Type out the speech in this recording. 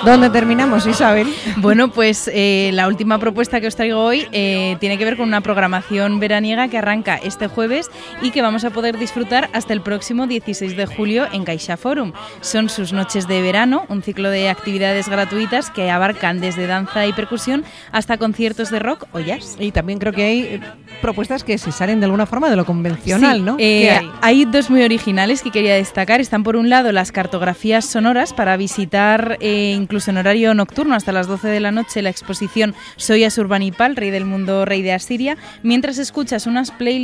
¿Dónde terminamos, Isabel? Bueno, pues la última propuesta que os traigo hoy tiene que ver con una programación veraniega que arranca este jueves y que vamos a poder disfrutar hasta el próximo 16 de julio en Caixa Forum. Son sus noches de verano, un ciclo de actividades gratuitas que abarcan desde danza y percusión hasta conciertos de rock o jazz. Y también creo que hay propuestas que se salen de alguna forma de lo convencional, sí, ¿no? Hay dos muy originales que quería destacar. Están por un lado las cartografías sonoras para visitar incluso en horario nocturno hasta las 12 de la noche la exposición Soy Asurbanipal, rey del mundo, rey de Asiria, mientras escuchas unas playlists